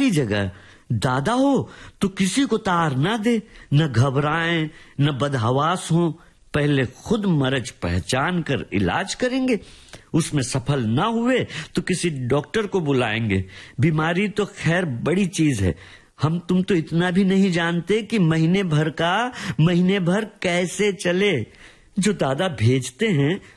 तुम्हारी जगह दादा हो तो किसी को तार ना दे, न घबराएं न बदहवास हो, पहले खुद मर्ज पहचान कर इलाज करेंगे, उसमें सफल ना हुए तो किसी डॉक्टर को बुलाएंगे। बीमारी तो खैर बड़ी चीज है, हम तुम तो इतना भी नहीं जानते कि महीने भर कैसे चले। जो दादा भेजते हैं